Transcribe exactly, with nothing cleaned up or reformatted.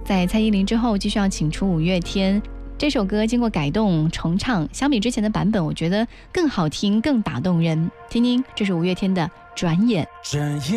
在蔡依林之后继续要请出五月天，这首歌经过改动重唱，相比之前的版本我觉得更好听更打动人。听听，这是五月天的转眼。 转眼